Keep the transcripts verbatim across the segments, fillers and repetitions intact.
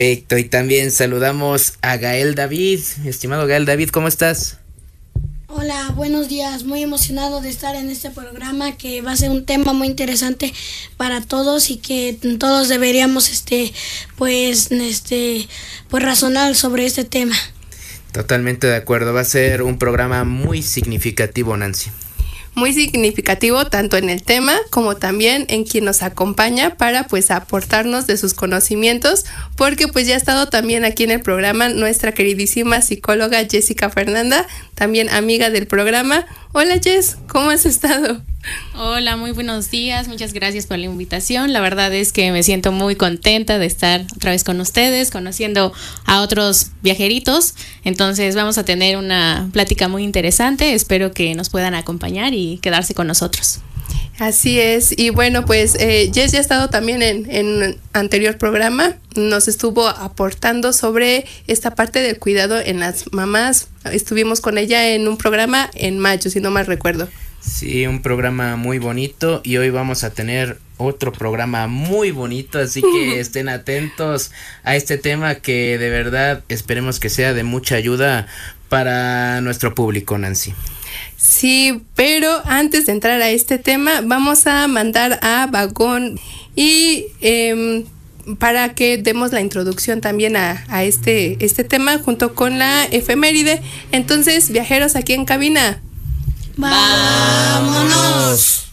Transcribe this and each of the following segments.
Perfecto, y también saludamos a Gael David. Estimado Gael David, ¿cómo estás? Hola, buenos días. Muy emocionado de estar en este programa que va a ser un tema muy interesante para todos y que todos deberíamos este pues este pues razonar sobre este tema. Totalmente de acuerdo, va a ser un programa muy significativo, Nancy. Muy significativo tanto en el tema como también en quien nos acompaña para pues aportarnos de sus conocimientos, porque pues ya ha estado también aquí en el programa nuestra queridísima psicóloga Jessica Fernanda, también amiga del programa. Hola Jess, ¿cómo has estado? Hola, muy buenos días, muchas gracias por la invitación. La verdad es que me siento muy contenta de estar otra vez con ustedes, conociendo a otros viajeritos. Entonces vamos a tener una plática muy interesante, espero que nos puedan acompañar y quedarse con nosotros. Así es, y bueno pues eh, Jess ya ha estado también en, en anterior programa, nos estuvo aportando sobre esta parte del cuidado en las mamás. Estuvimos con ella en un programa en mayo, si no mal recuerdo. Sí, un programa muy bonito y hoy vamos a tener otro programa muy bonito, así que estén atentos a este tema que de verdad esperemos que sea de mucha ayuda para nuestro público, Nancy. Sí, pero antes de entrar a este tema vamos a mandar a Vagón y eh, para que demos la introducción también a, a este, este tema junto con la efeméride. Entonces, viajeros aquí en cabina, ¡vámonos!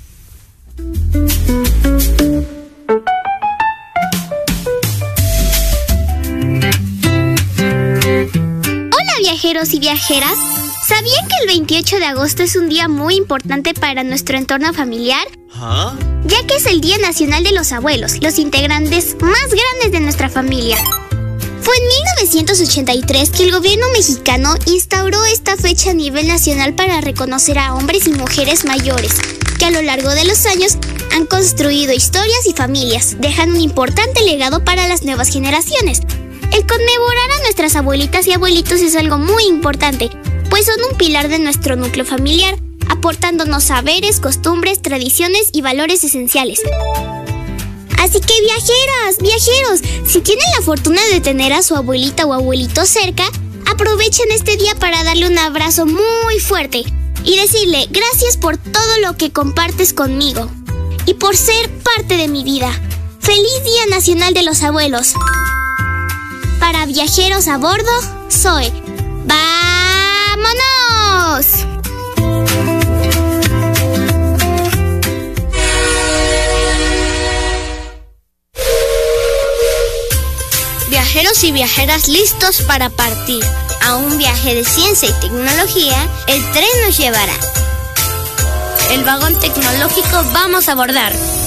Hola viajeros y viajeras, ¿sabían que el veintiocho de agosto es un día muy importante para nuestro entorno familiar? ¿Ah? Ya que es el Día Nacional de los Abuelos, los integrantes más grandes de nuestra familia. Fue en mil novecientos ochenta y tres que el gobierno mexicano instauró esta fecha a nivel nacional para reconocer a hombres y mujeres mayores, que a lo largo de los años han construido historias y familias, dejando un importante legado para las nuevas generaciones. El conmemorar a nuestras abuelitas y abuelitos es algo muy importante, pues son un pilar de nuestro núcleo familiar, aportándonos saberes, costumbres, tradiciones y valores esenciales. Así que viajeras, viajeros, si tienen la fortuna de tener a su abuelita o abuelito cerca, aprovechen este día para darle un abrazo muy fuerte y decirle gracias por todo lo que compartes conmigo y por ser parte de mi vida. ¡Feliz Día Nacional de los Abuelos! Para Viajeros a Bordo, soy ¡vámonos! Viajeros y viajeras listos para partir a un viaje de ciencia y tecnología, el tren nos llevará. El vagón tecnológico vamos a abordar.